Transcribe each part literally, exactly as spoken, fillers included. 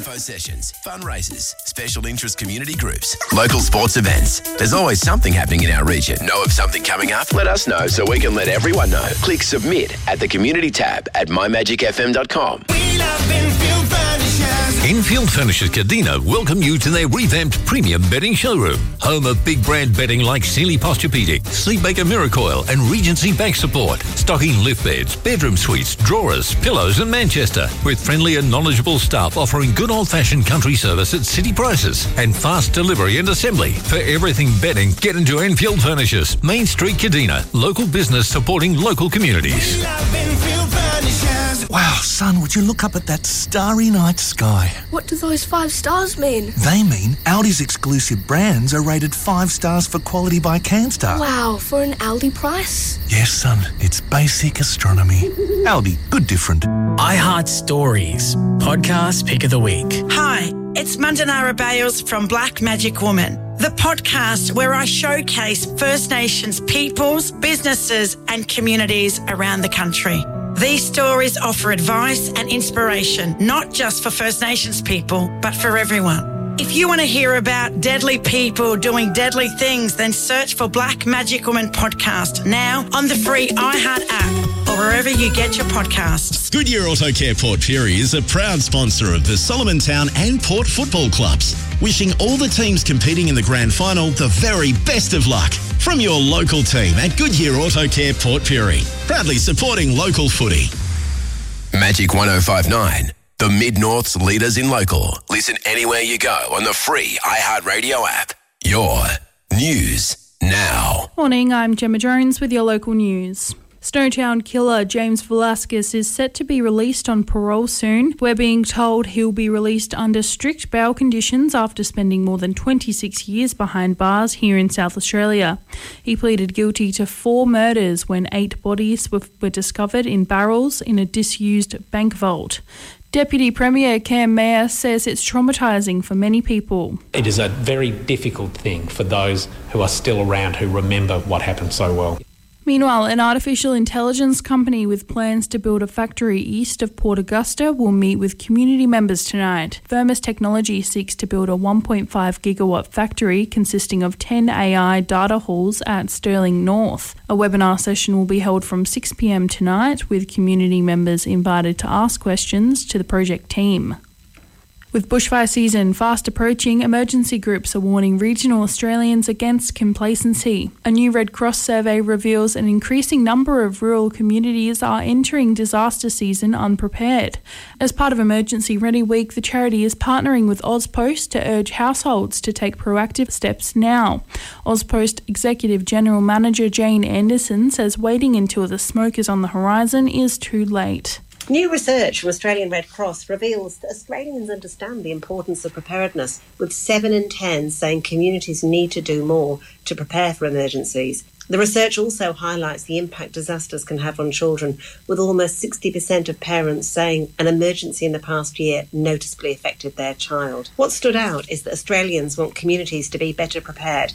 info sessions, fundraisers, special interest community groups, local sports events. There's always something happening in our region. Know of something coming up? Let us know so we can let everyone know. Click submit at the community tab at my magic f m dot com. We love Enfield Furnishers. Enfield Furnishers Kadina welcome you to their revamped premium bedding showroom. Home of big brand bedding like Sealy Posturepedic, Sleepmaker Miracoil and Regency Back Support. Stocking lift beds, bedroom suites, drawers, pillows and Manchester. With friendly and knowledgeable staff offering good old-fashioned country service at city prices and fast delivery and assembly. For everything bedding, get into Enfield Furnishers, Main Street, Kadina. Local business supporting local communities. We love Enfield Furnishers. Wow, son, would you look up at that starry night sky? What do those five stars mean? They mean Aldi's exclusive brands are rated five stars for quality by CanStar. Wow, for an Aldi price? Yes, son, it's basic astronomy. Aldi, good different. iHeart Stories, podcast pick of the week. Hi, it's Mandanara Bales from Black Magic Woman, the podcast where I showcase First Nations peoples, businesses and communities around the country. These stories offer advice and inspiration, not just for First Nations people, but for everyone. If you want to hear about deadly people doing deadly things, then search for Black Magic Woman podcast now on the free iHeart app or wherever you get your podcasts. Goodyear Auto Care Port Pirie is a proud sponsor of the Solomon Town and Port football clubs. Wishing all the teams competing in the grand final the very best of luck. From your local team at Goodyear Auto Care Port Pirie. Proudly supporting local footy. Magic one oh five point nine, the Mid-North's leaders in local. Listen anywhere you go on the free iHeartRadio app. Your news now. Morning, I'm Gemma Jones with your local news. Snowtown killer James Velasquez is set to be released on parole soon. We're being told he'll be released under strict bail conditions after spending more than twenty-six years behind bars here in South Australia. He pleaded guilty to four murders when eight bodies were, were discovered in barrels in a disused bank vault. Deputy Premier Cam Mayer says it's traumatising for many people. It is a very difficult thing for those who are still around who remember what happened so well. Meanwhile, an artificial intelligence company with plans to build a factory east of Port Augusta will meet with community members tonight. Firmus Technology seeks to build a one point five gigawatt factory consisting of ten A I data halls at Stirling North. A webinar session will be held from six p m tonight with community members invited to ask questions to the project team. With bushfire season fast approaching, emergency groups are warning regional Australians against complacency. A new Red Cross survey reveals an increasing number of rural communities are entering disaster season unprepared. As part of Emergency Ready Week, the charity is partnering with Ozpost to urge households to take proactive steps now. Ozpost Executive General Manager Jane Anderson says waiting until the smoke is on the horizon is too late. New research from Australian Red Cross reveals that Australians understand the importance of preparedness, with seven in ten saying communities need to do more to prepare for emergencies. The research also highlights the impact disasters can have on children, with almost sixty percent of parents saying an emergency in the past year noticeably affected their child. What stood out is that Australians want communities to be better prepared.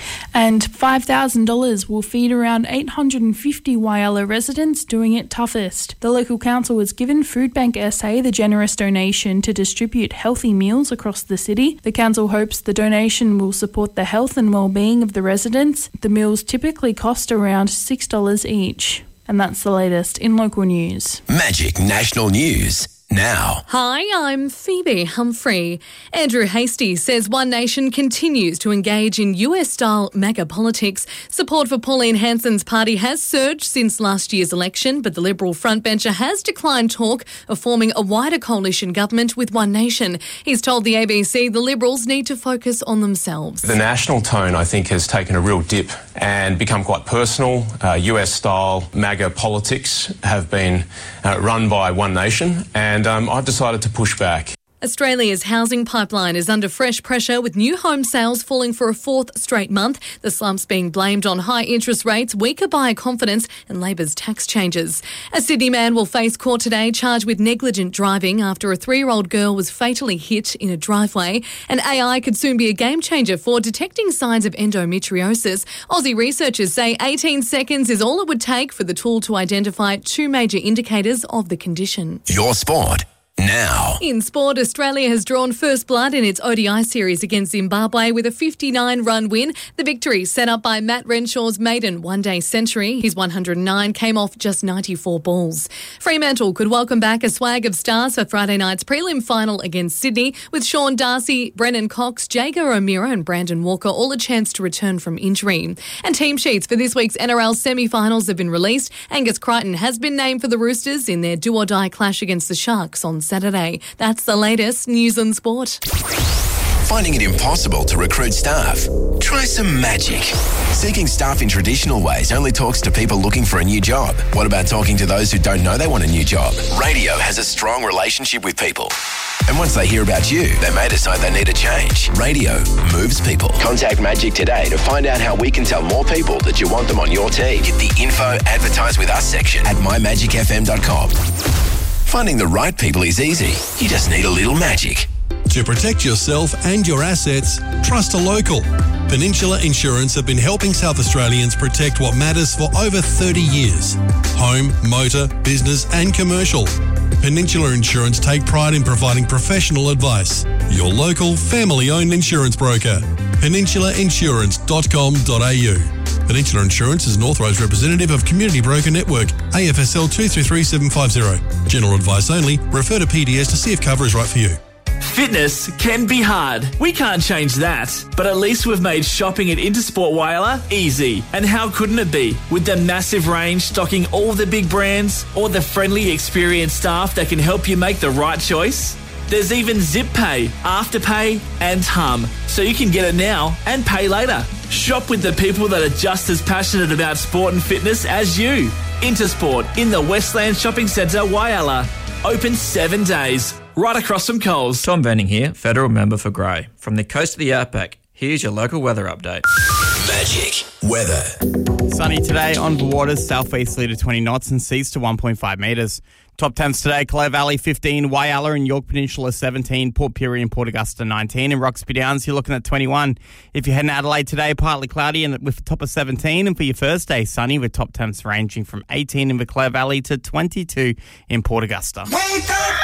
And five thousand dollars will feed around eight hundred fifty Whyalla residents doing it toughest. The local council was given Foodbank S A the generous donation to distribute healthy meals across the city. The council hopes the donation will support the health and well-being of the residents. The meals typically cost around six dollars each. And that's the latest in local news. Magic National News now. Hi, I'm Phoebe Humphrey. Andrew Hastie says One Nation continues to engage in U S-style MAGA politics. Support for Pauline Hanson's party has surged since last year's election, but the Liberal frontbencher has declined talk of forming a wider coalition government with One Nation. He's told the A B C the Liberals need to focus on themselves. The national tone, I think, has taken a real dip and become quite personal. Uh, U S-style MAGA politics have been uh, run by One Nation, and And um, I've decided to push back. Australia's housing pipeline is under fresh pressure, with new home sales falling for a fourth straight month. The slump's being blamed on high interest rates, weaker buyer confidence and Labor's tax changes. A Sydney man will face court today charged with negligent driving after a three-year-old girl was fatally hit in a driveway. And A I could soon be a game changer for detecting signs of endometriosis. Aussie researchers say eighteen seconds is all it would take for the tool to identify two major indicators of the condition. Your sport now. In sport, Australia has drawn first blood in its O D I series against Zimbabwe with a fifty-nine run win. The victory set up by Matt Renshaw's maiden one-day century. His one hundred nine came off just ninety-four balls. Fremantle could welcome back a swag of stars for Friday night's prelim final against Sydney, with Sean Darcy, Brennan Cox, Jager O'Meara and Brandon Walker all a chance to return from injury. And team sheets for this week's N R L semi-finals have been released. Angus Crichton has been named for the Roosters in their do-or-die clash against the Sharks on Saturday. That's the latest news and sport. Finding it impossible to recruit staff? Try some magic. Seeking staff in traditional ways only talks to people looking for a new job. What about talking to those who don't know they want a new job? Radio has a strong relationship with people. And once they hear about you, they may decide they need a change. Radio moves people. Contact Magic today to find out how we can tell more people that you want them on your team. Hit the info advertise with us section at my magic f m dot com. Finding the right people is easy. You just need a little magic. To protect yourself and your assets, trust a local. Peninsula Insurance have been helping South Australians protect what matters for over thirty years. Home, motor, business and commercial. Peninsula Insurance take pride in providing professional advice. Your local, family-owned insurance broker. peninsula insurance dot com dot a u. Peninsula Insurance is an authorised representative of Community Broker Network, A F S L two three three seven five zero. General advice only. Refer to P D S to see if cover is right for you. Fitness can be hard. We can't change that. But at least we've made shopping at Intersport Whyalla easy. And how couldn't it be? With the massive range stocking all the big brands, or the friendly, experienced staff that can help you make the right choice. There's even Zip Pay, Afterpay and Hum, so you can get it now and pay later. Shop with the people that are just as passionate about sport and fitness as you. Intersport in the Westland Shopping Centre, Whyalla. Open seven days. Right across from Coles. Tom Venning here, Federal Member for Grey. From the coast of the Outback, here's your local weather update. Magic weather. Sunny today on the waters, southeasterly to twenty knots and seas to one point five metres. Top temps today, Clare Valley fifteen, Whyalla and York Peninsula seventeen, Port Pirie and Port Augusta nineteen, and Roxby Downs you're looking at twenty-one. If you're heading to Adelaide today, partly cloudy and with a top of seventeen, and for your first day, sunny with top temps ranging from eighteen in the Clare Valley to twenty-two in Port Augusta. Wake up!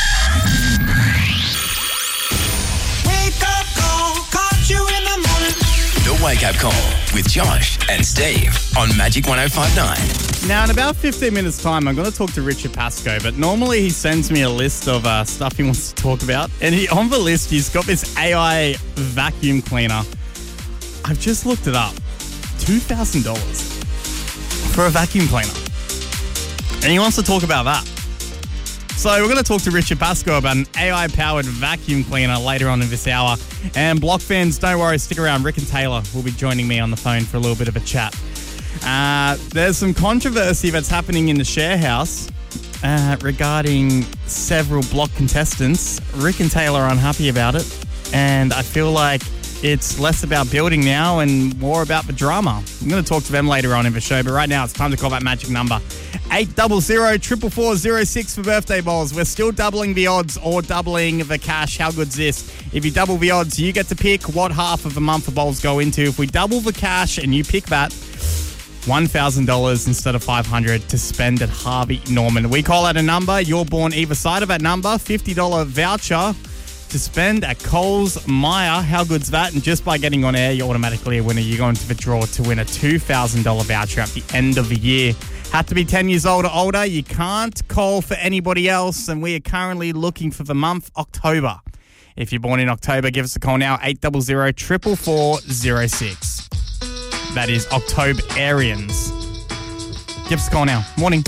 Wake up call, caught you in the morning. The Wake Up Call with Josh and Steve on Magic one oh five point nine. Now, in about fifteen minutes' time, I'm going to talk to Richard Pascoe, but normally he sends me a list of uh, stuff he wants to talk about, and he, on the list, he's got this A I vacuum cleaner. I've just looked it up. two thousand dollars for a vacuum cleaner. And he wants to talk about that. So we're going to talk to Richard Pascoe about an A I-powered vacuum cleaner later on in this hour. And Block fans, don't worry, stick around. Rick and Taylor will be joining me on the phone for a little bit of a chat. Uh, there's some controversy that's happening in the share house uh, regarding several Block contestants. Rick and Taylor are unhappy about it. And I feel like it's less about building now and more about the drama. I'm going to talk to them later on in the show, but right now it's time to call that magic number. eight zero zero, four four four, zero six for birthday balls. We're still doubling the odds or doubling the cash. How good's this? If you double the odds, you get to pick what half of the month the balls go into. If we double the cash and you pick that, one thousand dollars instead of five hundred dollars to spend at Harvey Norman. We call out a number. You're born either side of that number. fifty dollars voucher to spend at Coles Myer. How good's that? And just by getting on air, you're automatically a winner. You're going to the draw to win a two thousand dollars voucher at the end of the year. Have to be ten years old or older. You can't call for anybody else. And we are currently looking for the month October. If you're born in October, give us a call now. eight zero zero, four four four, zero six. That is Octoberians. Give us a call now. Morning.